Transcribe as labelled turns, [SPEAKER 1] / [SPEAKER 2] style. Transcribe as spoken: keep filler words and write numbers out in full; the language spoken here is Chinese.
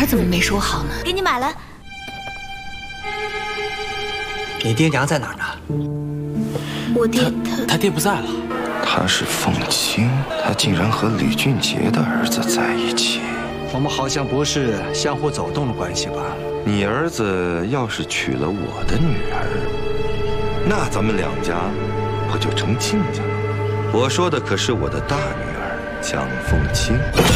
[SPEAKER 1] 儿怎么没收好呢？
[SPEAKER 2] 给你买了。
[SPEAKER 3] 你爹娘在哪儿呢？
[SPEAKER 2] 我爹他
[SPEAKER 4] 他爹不在了。
[SPEAKER 5] 她是凤青，她竟然和吕俊杰的儿子在一起。
[SPEAKER 3] 我们好像不是相互走动的关系吧？
[SPEAKER 5] 你儿子要是娶了我的女儿，那咱们两家不就成亲家了？我说的可是我的大女儿江凤青。